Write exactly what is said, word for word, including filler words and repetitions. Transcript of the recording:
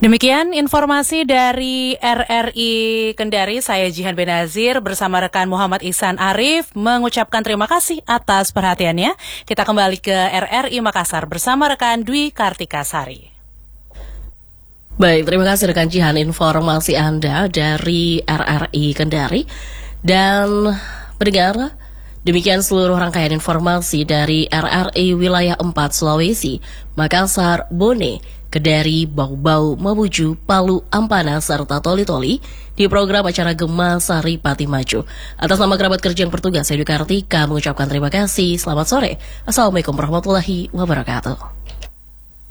Demikian informasi dari R R I Kendari. Saya Jihan Benazir bersama rekan Muhammad Ihsan Arif mengucapkan terima kasih atas perhatiannya. Kita kembali ke R R I Makassar bersama rekan Dwi Kartika Sari. Baik, terima kasih rekan Jihan informasi Anda dari R R I Kendari. Dan pendengar, demikian seluruh rangkaian informasi dari R R I Wilayah empat Sulawesi, Makassar, Bone, Kendari, Bau-Bau, Mamuju, Palu, Ampana, serta Toli-Toli di program acara Gema Sari Pati Maju. Atas nama kerabat kerja yang bertugas, saya Dwi Kartika mengucapkan terima kasih. Selamat sore. Assalamualaikum warahmatullahi wabarakatuh.